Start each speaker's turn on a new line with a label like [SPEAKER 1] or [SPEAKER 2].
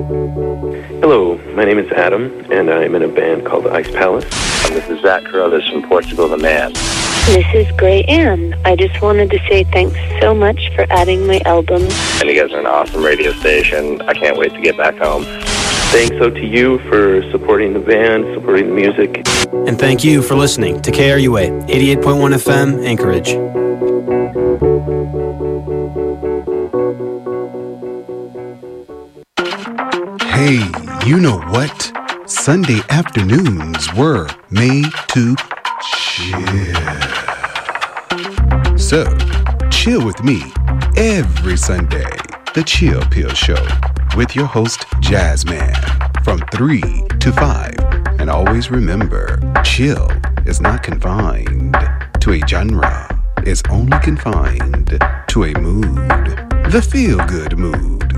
[SPEAKER 1] Hello, my name is Adam, and I'm in a band called Ice Palace.
[SPEAKER 2] This is Zach Carruthers from Portugal the Man.
[SPEAKER 3] This is Gray Ann. I just wanted to say thanks so much for adding my album.
[SPEAKER 2] And you guys are an awesome radio station. I can't wait to get back home.
[SPEAKER 1] Thanks to you for supporting the band, supporting the music.
[SPEAKER 4] And thank you for listening to KRUA 88.1 FM Anchorage.
[SPEAKER 5] Hey, you know what? Sunday afternoons were made to chill. So, chill with me every Sunday. The Chill Pill Show with your host, Jazzman, from 3 to 5. And always remember, chill is not confined to a genre. It's only confined to a mood. The feel-good mood.